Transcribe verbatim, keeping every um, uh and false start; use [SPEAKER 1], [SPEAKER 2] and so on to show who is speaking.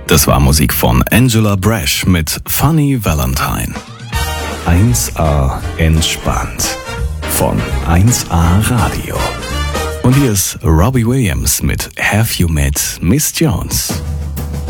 [SPEAKER 1] Das war Musik von Angela Brash mit Funny Valentine. eins A entspannt von eins A Radio. Und hier ist Robbie Williams mit Have You Met Miss Jones?